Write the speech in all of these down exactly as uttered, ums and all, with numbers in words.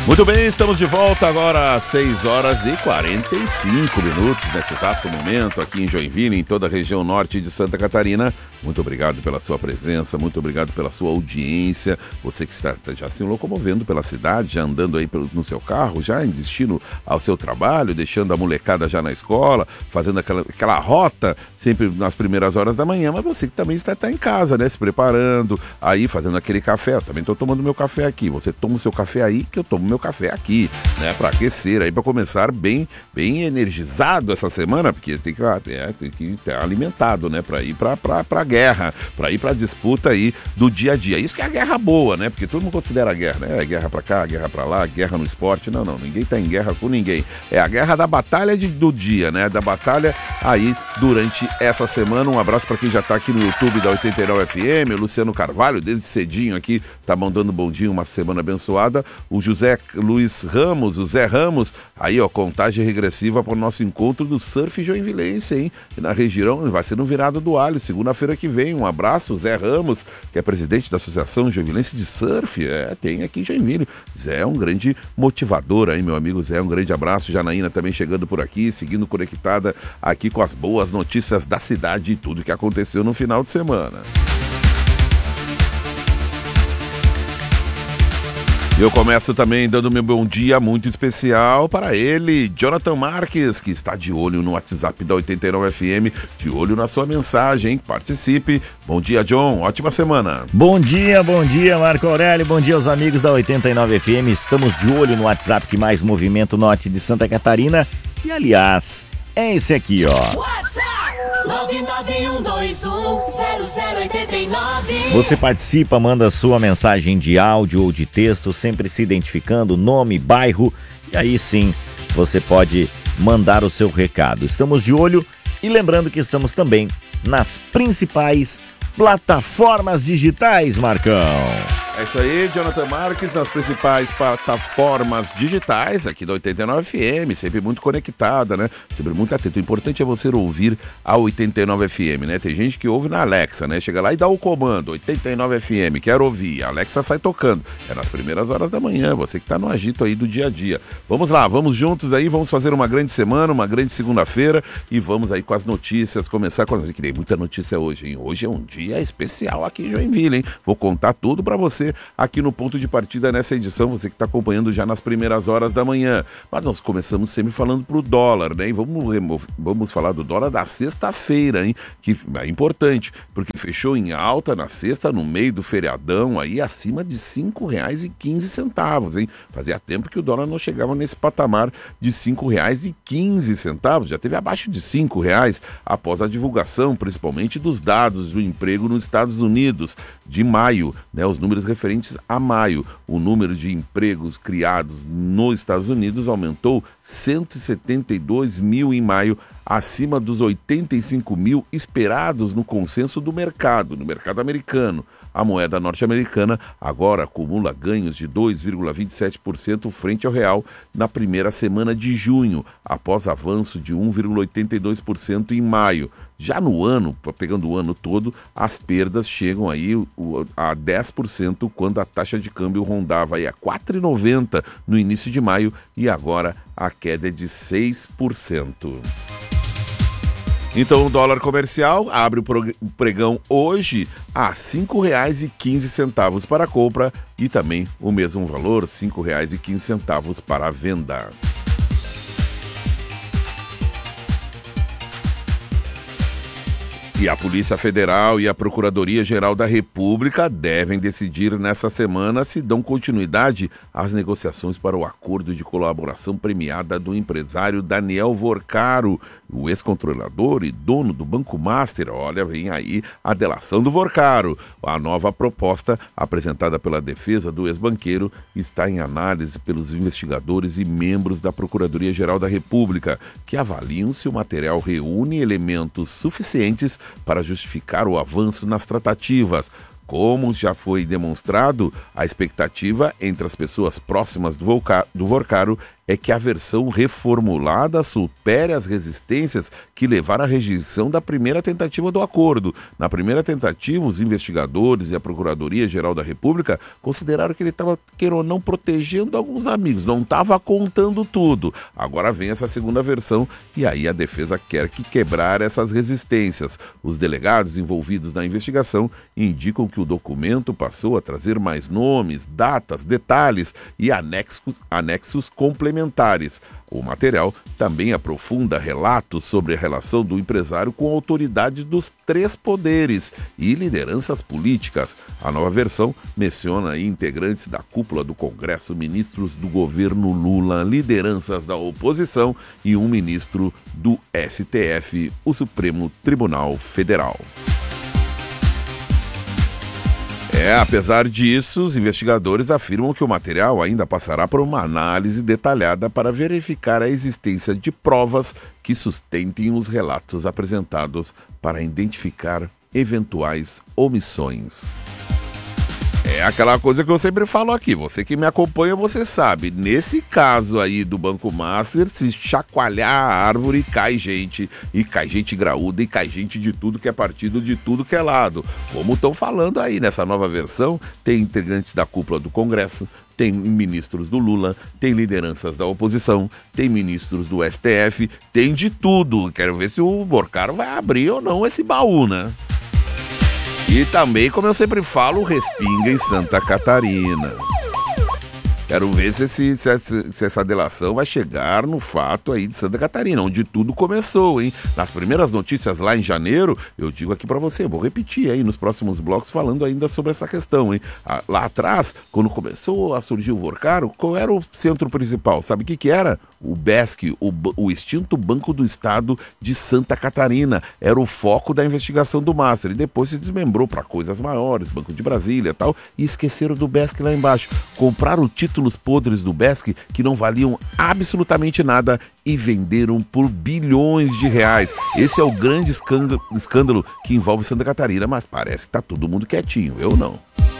Muito bem, estamos de volta agora às seis horas e quarenta e cinco minutos, nesse exato momento, aqui em Joinville, em toda a região norte de Santa Catarina. Muito obrigado pela sua presença, muito obrigado pela sua audiência. Você que está já se locomovendo pela cidade, já andando aí no seu carro, já em destino ao seu trabalho, deixando a molecada já na escola, fazendo aquela, aquela rota sempre nas primeiras horas da manhã. Mas você que também está, está em casa, né, se preparando, aí fazendo aquele café. Eu também estou tomando meu café aqui. Você toma o seu café aí, que eu tomo meu café aqui, né, para aquecer aí, para começar bem, bem energizado essa semana, porque tem que, é, tem que estar alimentado, né, para ir para para guerra, para ir para a disputa aí do dia a dia. Isso que é a guerra boa, né, porque todo mundo considera a guerra, né, é guerra para cá, guerra para lá, guerra no esporte. Não, não, ninguém tá em guerra com ninguém. É a guerra da batalha de, do dia, né, da batalha aí durante essa semana. Um abraço para quem já tá aqui no YouTube da oitenta e nove F M, o Luciano Carvalho, desde cedinho aqui, tá mandando bom dia, uma semana abençoada. O José Luiz Ramos, o Zé Ramos, aí ó, contagem regressiva para o nosso encontro do surf joinvilense, hein? Na região, vai ser no Virado do Alho, segunda-feira que vem. Um abraço, Zé Ramos, que é presidente da Associação Joinvilense de Surf, é, tem aqui em Joinville. Zé é um grande motivador aí, meu amigo Zé, um grande abraço. Janaína também chegando por aqui, seguindo conectada aqui com as boas notícias da cidade e tudo que aconteceu no final de semana. Eu começo também dando meu bom dia muito especial para ele, Jonathan Marques, que está de olho no WhatsApp da oitenta e nove F M, de olho na sua mensagem, participe. Bom dia, John, ótima semana. Bom dia, bom dia, Marco Aurélio, bom dia aos amigos da oitenta e nove F M, estamos de olho no WhatsApp que mais movimenta o norte de Santa Catarina, e aliás, é esse aqui, ó. WhatsApp nove nove um dois um zero zero oito nove. Você participa, manda sua mensagem de áudio ou de texto, sempre se identificando, nome, bairro, e aí sim você pode mandar o seu recado. Estamos de olho e lembrando que estamos também nas principais plataformas digitais, Marcão. É isso aí, Jonathan Marques, nas principais plataformas digitais aqui da oitenta e nove F M, sempre muito conectada, né? Sempre muito atento. O importante é você ouvir a oitenta e nove F M, né? Tem gente que ouve na Alexa, né? Chega lá e dá o comando, oitenta e nove F M, quero ouvir. A Alexa sai tocando. É nas primeiras horas da manhã, você que tá no agito aí do dia a dia. Vamos lá, vamos juntos aí, vamos fazer uma grande semana, uma grande segunda-feira e vamos aí com as notícias, começar com as... Que tem muita notícia hoje, hein? Hoje é um dia especial aqui em Joinville, hein? Vou contar tudo pra você aqui no Ponto de Partida nessa edição, você que está acompanhando já nas primeiras horas da manhã. Mas nós começamos sempre falando pro dólar, né? E vamos, vamos falar do dólar da sexta-feira, hein? Que é importante, porque fechou em alta na sexta, no meio do feriadão, aí acima de cinco reais e quinze centavos, hein? Fazia tempo que o dólar não chegava nesse patamar de cinco reais e quinze centavos, já teve abaixo de cinco reais após a divulgação, principalmente dos dados do emprego nos Estados Unidos de maio, né? Os números referentes a maio. O número de empregos criados nos Estados Unidos aumentou cento e setenta e dois mil em maio, acima dos oitenta e cinco mil esperados no consenso do mercado, no mercado americano. A moeda norte-americana agora acumula ganhos de dois vírgula vinte e sete por cento frente ao real na primeira semana de junho, após avanço de um vírgula oitenta e dois por cento em maio. Já no ano, pegando o ano todo, as perdas chegam aí a dez por cento quando a taxa de câmbio rondava aí a quatro vírgula noventa por cento no início de maio e agora a queda é de seis por cento. Então o dólar comercial abre o pregão hoje a cinco reais e quinze centavos para a compra e também o mesmo valor, cinco reais e quinze centavos para a venda. E a Polícia Federal e a Procuradoria-Geral da República devem decidir nessa semana se dão continuidade às negociações para o acordo de colaboração premiada do empresário Daniel Vorcaro, o ex-controlador e dono do Banco Master. Olha, vem aí a delação do Vorcaro. A nova proposta apresentada pela defesa do ex-banqueiro está em análise pelos investigadores e membros da Procuradoria-Geral da República, que avaliam se o material reúne elementos suficientes para justificar o avanço nas tratativas. Como já foi demonstrado, a expectativa entre as pessoas próximas do, Volca- do Vorcaro é que a versão reformulada supere as resistências que levaram à rejeição da primeira tentativa do acordo. Na primeira tentativa, os investigadores e a Procuradoria-Geral da República consideraram que ele estava, queira ou não, protegendo alguns amigos, não estava contando tudo. Agora vem essa segunda versão e aí a defesa quer que quebrar essas resistências. Os delegados envolvidos na investigação indicam que o documento passou a trazer mais nomes, datas, detalhes e anexos, anexos complementares. O material também aprofunda relatos sobre a relação do empresário com autoridades dos três poderes e lideranças políticas. A nova versão menciona aí integrantes da cúpula do Congresso, ministros do governo Lula, lideranças da oposição e um ministro do S T F, o Supremo Tribunal Federal. É, apesar disso, os investigadores afirmam que o material ainda passará por uma análise detalhada para verificar a existência de provas que sustentem os relatos apresentados para identificar eventuais omissões. É aquela coisa que eu sempre falo aqui, você que me acompanha, você sabe, nesse caso aí do Banco Master, se chacoalhar a árvore, cai gente, e cai gente graúda, e cai gente de tudo que é partido, de tudo que é lado. Como estão falando aí nessa nova versão, tem integrantes da cúpula do Congresso, tem ministros do Lula, tem lideranças da oposição, tem ministros do S T F, tem de tudo. Quero ver se o Borcaro vai abrir ou não esse baú, né? E também, como eu sempre falo, respinga em Santa Catarina. Quero ver se, esse, se, essa, se essa delação vai chegar no fato aí de Santa Catarina, onde tudo começou, hein? Nas primeiras notícias lá em janeiro, eu digo aqui pra você, vou repetir aí nos próximos blocos falando ainda sobre essa questão, hein? Ah, lá atrás, quando começou a surgir o Borcaro, qual era o centro principal? Sabe o que que era? O BESC, o, o extinto Banco do Estado de Santa Catarina. Era o foco da investigação do Master. E depois se desmembrou para coisas maiores, Banco de Brasília e tal, e esqueceram do BESC lá embaixo. Compraram títulos podres do BESC que não valiam absolutamente nada e venderam por bilhões de reais. Esse é o grande escândalo, escândalo que envolve Santa Catarina, mas parece que tá todo mundo quietinho, eu não.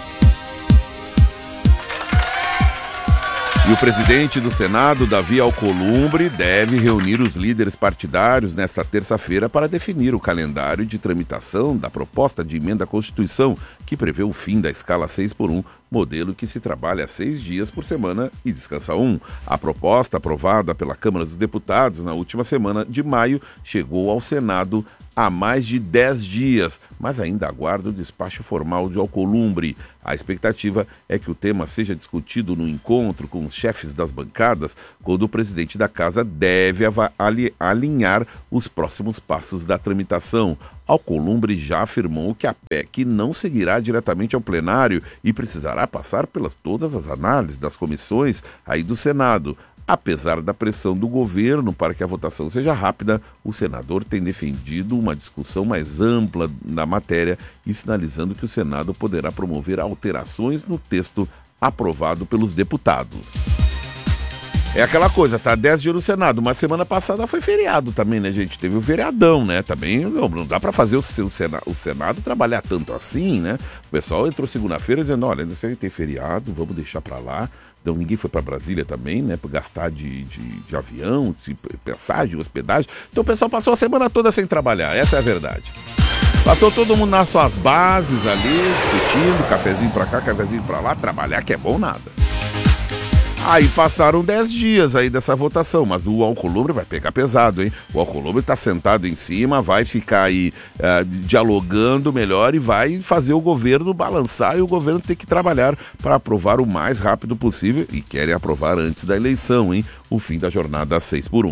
E o presidente do Senado, Davi Alcolumbre, deve reunir os líderes partidários nesta terça-feira para definir o calendário de tramitação da proposta de emenda à Constituição, que prevê o fim da escala seis por um, modelo que se trabalha seis dias por semana e descansa um. A proposta, aprovada pela Câmara dos Deputados na última semana de maio, chegou ao Senado há mais de dez dias, mas ainda aguarda o despacho formal de Alcolumbre. A expectativa é que o tema seja discutido no encontro com os chefes das bancadas, quando o presidente da casa deve alinhar os próximos passos da tramitação. Alcolumbre já afirmou que a P E C não seguirá diretamente ao plenário e precisará passar pelas todas as análises das comissões aí do Senado. Apesar da pressão do governo para que a votação seja rápida, o senador tem defendido uma discussão mais ampla na matéria e sinalizando que o Senado poderá promover alterações no texto aprovado pelos deputados. É aquela coisa, tá dez dias no Senado, mas semana passada foi feriado também, né, gente? Teve o feriadão, né? Também não, não dá pra fazer o, o, Senado, o Senado trabalhar tanto assim, né? O pessoal entrou segunda-feira dizendo, olha, não sei, tem feriado, vamos deixar pra lá. Então ninguém foi para Brasília também, né? Para gastar de, de, de avião, de passagem, hospedagem. Então o pessoal passou a semana toda sem trabalhar, essa é a verdade. Passou todo mundo nas suas bases ali, discutindo, cafezinho para cá, cafezinho para lá, trabalhar que é bom nada. Aí passaram dez dias aí dessa votação, mas o Alcolumbre vai pegar pesado, hein? O Alcolumbre tá sentado em cima, vai ficar aí uh, dialogando melhor e vai fazer o governo balançar e o governo ter que trabalhar para aprovar o mais rápido possível, e querem aprovar antes da eleição, hein? O fim da jornada seis por um.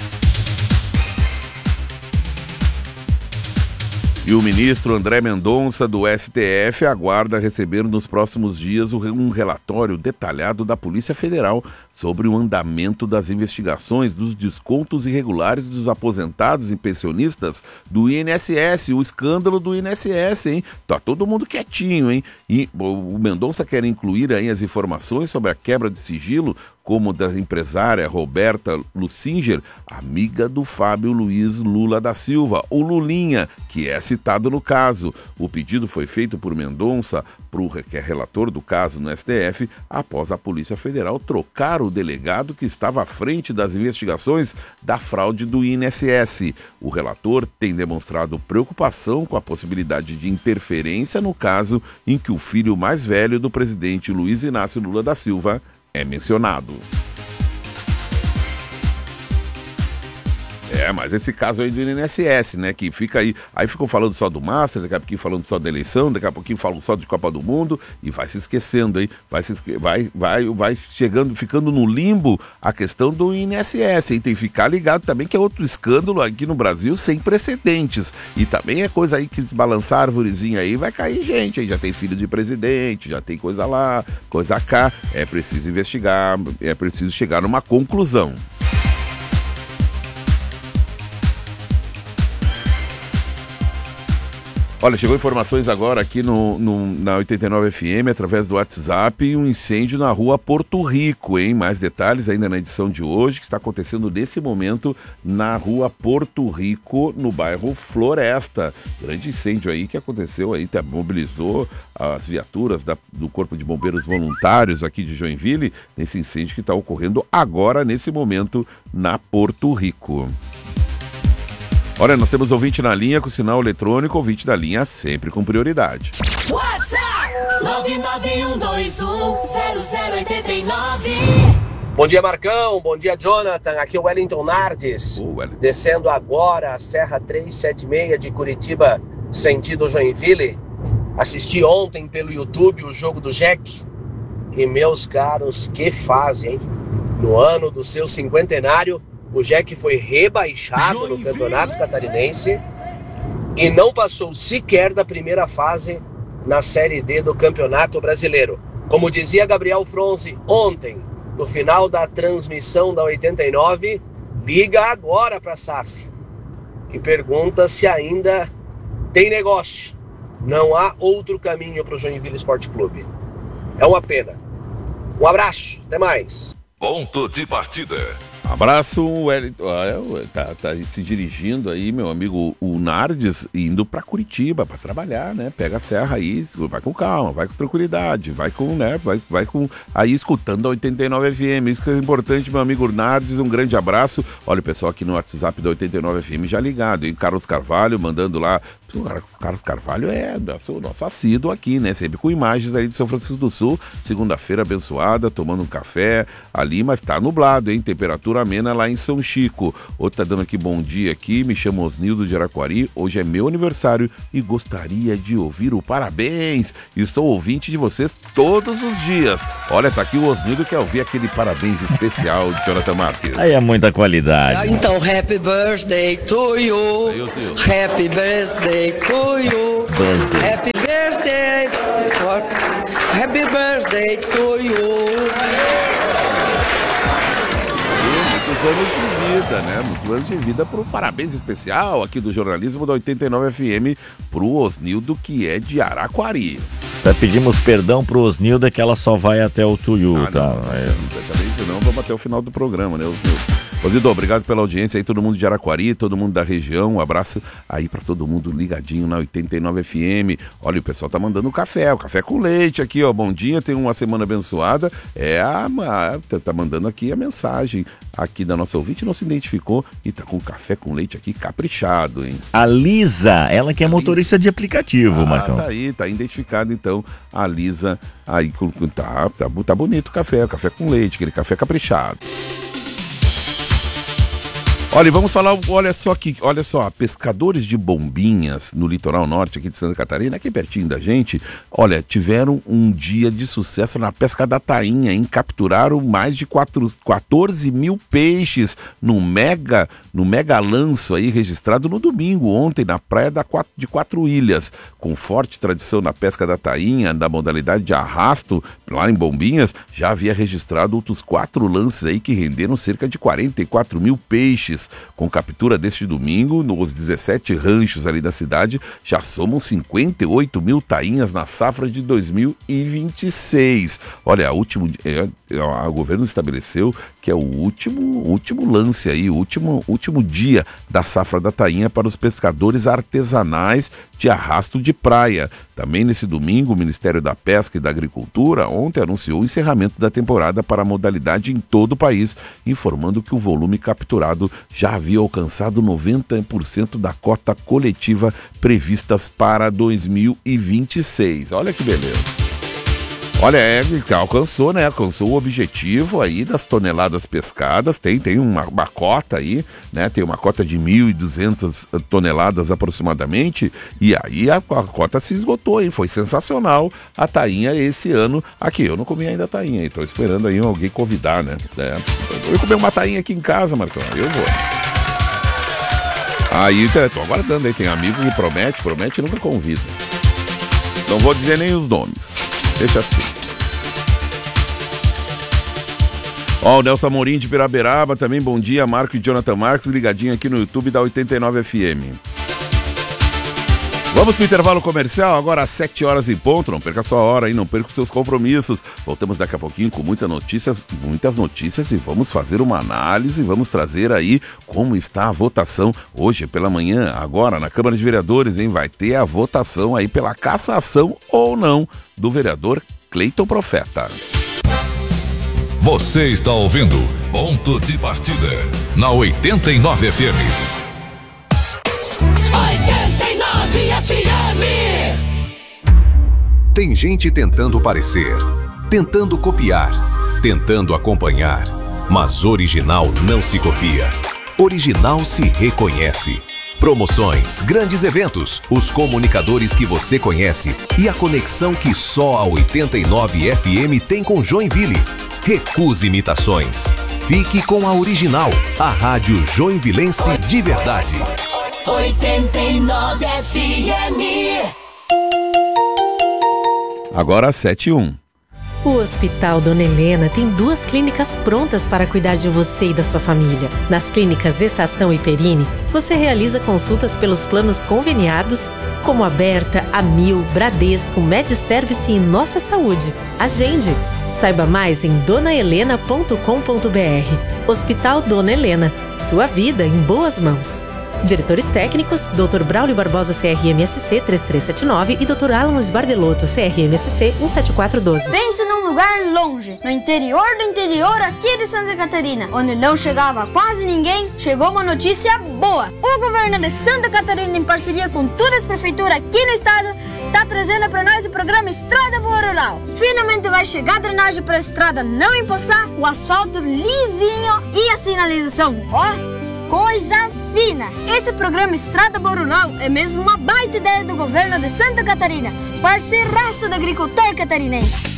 E o ministro André Mendonça, do S T F, aguarda receber nos próximos dias um relatório detalhado da Polícia Federal sobre o andamento das investigações dos descontos irregulares dos aposentados e pensionistas do I N S S, o escândalo do I N S S, hein? Tá todo mundo quietinho, hein? E o Mendonça quer incluir aí as informações sobre a quebra de sigilo como da empresária Roberta Lussinger, amiga do Fábio Luiz Lula da Silva, o Lulinha, que é citado no caso. O pedido foi feito por Mendonça, pro, que é relator do caso no S T F, após a Polícia Federal trocar o delegado que estava à frente das investigações da fraude do I N S S. O relator tem demonstrado preocupação com a possibilidade de interferência no caso em que o filho mais velho do presidente Luiz Inácio Lula da Silva é mencionado. É, mas esse caso aí do I N S S, né, que fica aí, aí ficam falando só do Master, daqui a pouquinho falando só da eleição, daqui a pouquinho falam só de Copa do Mundo e vai se esquecendo aí, vai, se esque... vai, vai, vai chegando, ficando no limbo a questão do I N S S, e tem que ficar ligado também que é outro escândalo aqui no Brasil sem precedentes, e também é coisa aí que balançar a arvorezinha aí, vai cair gente, aí já tem filho de presidente, já tem coisa lá, coisa cá, é preciso investigar, é preciso chegar numa conclusão. Olha, chegou informações agora aqui no, no, na oitenta e nove F M, através do WhatsApp, um incêndio na rua Porto Rico, hein? Mais detalhes ainda na edição de hoje, que está acontecendo nesse momento na rua Porto Rico, no bairro Floresta. Grande incêndio aí que aconteceu aí, mobilizou as viaturas da, do Corpo de Bombeiros Voluntários aqui de Joinville, nesse incêndio que está ocorrendo agora, nesse momento, na Porto Rico. Olha, nós temos ouvinte na linha com sinal eletrônico, ouvinte da linha sempre com prioridade. WhatsApp nove nove um dois um zero zero oito nove. Bom dia, Marcão. Bom dia, Jonathan. Aqui é o Wellington Nardes. Ô, Wellington. Descendo agora a Serra trezentos e setenta e seis de Curitiba, sentido Joinville. Assisti ontem pelo YouTube o jogo do Jack. E, meus caros, que fase, hein? No ano do seu cinquentenário, o Jack foi rebaixado no Campeonato Catarinense e não passou sequer da primeira fase na Série D do Campeonato Brasileiro. Como dizia Gabriel Fronzi ontem, no final da transmissão da oitenta e nove, liga agora para a S A F e pergunta se ainda tem negócio. Não há outro caminho para o Joinville Esporte Clube. É uma pena. Um abraço, até mais. Ponto de partida. Abraço, Wellington. Tá, tá se dirigindo aí, meu amigo, o Nardes, indo para Curitiba para trabalhar, né? Pega a serra aí, vai com calma, vai com tranquilidade, vai com, né? Vai, vai com aí escutando a oitenta e nove F M. Isso que é importante, meu amigo Nardes. Um grande abraço. Olha o pessoal aqui no WhatsApp da oitenta e nove F M já ligado, hein? Carlos Carvalho mandando lá. O Carlos Carvalho é nosso, nosso assíduo aqui, né? Sempre com imagens aí de São Francisco do Sul. Segunda-feira abençoada, tomando um café ali, mas tá nublado, hein? Temperatura amena lá em São Chico. Outro tá dando aqui bom dia aqui, me chamo Osnildo de Araquari, hoje é meu aniversário e gostaria de ouvir o parabéns. Estou ouvinte de vocês todos os dias. Olha, tá aqui o Osnildo que quer ouvir aquele parabéns especial de Jonathan Marques. Aí é muita qualidade. Então, happy birthday to you. Aí, Osnildo. Happy birthday to you. Birthday. Happy birthday. Happy birthday to you. Muitos anos de vida, né? Muitos anos de vida para o parabéns especial aqui do jornalismo da oitenta e nove F M pro Osnildo, que é de Araquari. Já pedimos perdão pro Osnilda que ela só vai até o Tuiú, Ah, tá? não, É. exatamente não, vamos até o final do programa, né, Osnildo? Osnildo, obrigado pela audiência aí, todo mundo de Araquari, todo mundo da região, um abraço aí pra todo mundo ligadinho na oitenta e nove F M. Olha, o pessoal tá mandando café, o café com leite aqui, ó, bom dia, tem uma semana abençoada, é a, a tá, tá mandando aqui a mensagem aqui da nossa ouvinte, não se identificou e tá com café com leite aqui caprichado, hein? A Lisa, ela que é motorista de aplicativo, Ah, Marcão. tá aí, tá identificado então a Lisa aí, com- com- tá, tá, tá bonito o café, o café com leite, aquele café caprichado. Olha, e vamos falar, olha só que, olha só, pescadores de Bombinhas no litoral norte aqui de Santa Catarina, aqui pertinho da gente, olha, tiveram um dia de sucesso na pesca da tainha, hein? Capturaram mais de quatro, quatorze mil peixes no mega, no mega lanço aí registrado no domingo, ontem, na praia da quatro, de Quatro Ilhas, com forte tradição na pesca da tainha, na modalidade de arrasto, lá em Bombinhas, já havia registrado outros quatro lances aí que renderam cerca de quarenta e quatro mil peixes. pescadores. Com captura deste domingo, nos dezessete ranchos ali da cidade, já somam cinquenta e oito mil tainhas na safra de dois mil e vinte e seis. Olha, o último, é, é, o governo estabeleceu que é o último, último lance aí, o último, último dia da safra da tainha para os pescadores artesanais de arrasto de praia. Também nesse domingo, o Ministério da Pesca e da Agricultura ontem anunciou o encerramento da temporada para a modalidade em todo o país, informando que o volume capturado já havia alcançado noventa por cento da cota coletiva previstas para dois mil e vinte e seis. Olha que beleza. Olha, é, alcançou, né? Alcançou o objetivo aí das toneladas pescadas. Tem, tem uma, uma cota aí, né? Tem uma cota de mil e duzentas toneladas aproximadamente. E aí a, a cota se esgotou, hein? Foi sensacional a tainha esse ano. Aqui, eu não comi ainda a tainha. Estou esperando aí alguém convidar, né? É, eu vou comer uma tainha aqui em casa, Marcão. Eu vou. Aí, tô aguardando aí. Tem amigo que promete, promete e nunca convida. Não vou dizer nem os nomes. Deixa assim. Ó, o Nelson Amorim de Piraberaba também, bom dia, Marco e Jonathan Marques, ligadinho aqui no YouTube da oitenta e nove F M. Vamos pro intervalo comercial, agora às sete horas em ponto, não perca a sua hora aí, não perca os seus compromissos. Voltamos daqui a pouquinho com muitas notícias, muitas notícias e vamos fazer uma análise, vamos trazer aí como está a votação hoje pela manhã, agora na Câmara de Vereadores, hein? Vai ter a votação aí pela cassação ou não do vereador Cleiton Profeta. Você está ouvindo Ponto de Partida na oitenta e nove F M. oitenta e nove F M. Tem gente tentando parecer, tentando copiar, tentando acompanhar, mas original não se copia. Original se reconhece. Promoções, grandes eventos, os comunicadores que você conhece e a conexão que só a oitenta e nove F M tem com Joinville. Recuse imitações. Fique com a original, a rádio joinvilense de verdade. oitenta e nove F M. Agora sete e um. O Hospital Dona Helena tem duas clínicas prontas para cuidar de você e da sua família. Nas clínicas Estação e Perini, você realiza consultas pelos planos conveniados, como Aberta, Amil, Bradesco, MedService e Nossa Saúde. Agende! Saiba mais em dona helena ponto com ponto b r. Hospital Dona Helena, sua vida em boas mãos. Diretores técnicos, doutor Braulio Barbosa, C R M S C três três sete nove e doutor Alan Esbardelotto, C R M S C um sete quatro um dois. Pense num lugar longe, no interior do interior aqui de Santa Catarina, onde não chegava quase ninguém, chegou uma notícia boa. O governo de Santa Catarina, em parceria com todas as prefeituras aqui no estado, tá trazendo para nós o programa Estrada Boa Rural. Finalmente vai chegar a drenagem para a estrada não empoçar, o asfalto lisinho e a sinalização, ó, coisa fina. Esse programa Estrada Boa Rural é mesmo uma baita ideia do governo de Santa Catarina, parceiraço do agricultor catarinense.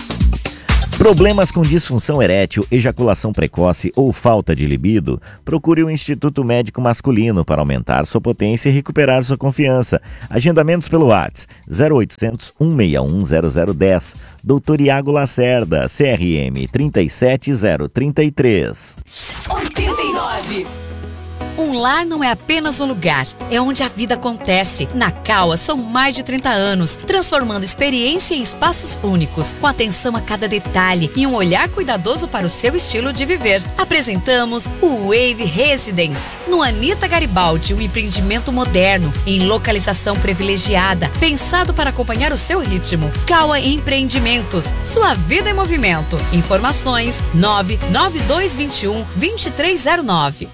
Problemas com disfunção erétil, ejaculação precoce ou falta de libido? Procure o Instituto Médico Masculino para aumentar sua potência e recuperar sua confiança. Agendamentos pelo WhatsApp zero oitocentos, cento e sessenta e um, zero zero um zero. doutor Iago Lacerda, C R M trinta e sete zero trinta e três. oitenta e nove. Um lar não é apenas um lugar, é onde a vida acontece. Na Caoa são mais de trinta anos, transformando experiência em espaços únicos, com atenção a cada detalhe e um olhar cuidadoso para o seu estilo de viver. Apresentamos o Wave Residence, no Anita Garibaldi, um empreendimento moderno, em localização privilegiada, pensado para acompanhar o seu ritmo. Caoa Empreendimentos, sua vida em movimento. Informações nove nove dois dois um, dois três zero nove.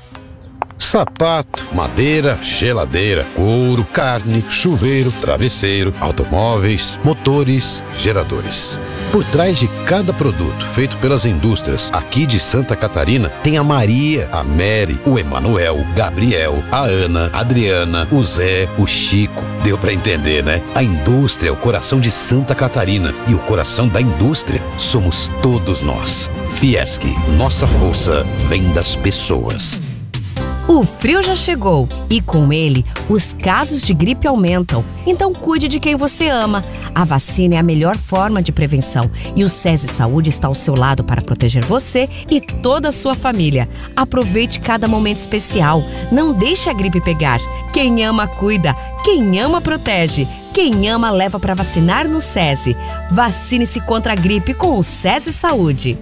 Sapato, madeira, geladeira, couro, carne, chuveiro, travesseiro, automóveis, motores, geradores. Por trás de cada produto feito pelas indústrias aqui de Santa Catarina tem a Maria, a Mary, o Emanuel, o Gabriel, a Ana, a Adriana, o Zé, o Chico. Deu pra entender, né? A indústria é o coração de Santa Catarina e o coração da indústria somos todos nós. Fiesc, nossa força vem das pessoas. O frio já chegou e, com ele, os casos de gripe aumentam. Então, cuide de quem você ama. A vacina é a melhor forma de prevenção e o SESI Saúde está ao seu lado para proteger você e toda a sua família. Aproveite cada momento especial. Não deixe a gripe pegar. Quem ama, cuida. Quem ama, protege. Quem ama, leva para vacinar no SESI. Vacine-se contra a gripe com o SESI Saúde.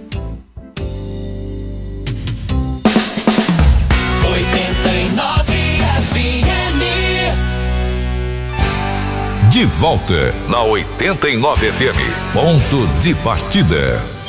De volta na oitenta e nove F M. Ponto de partida.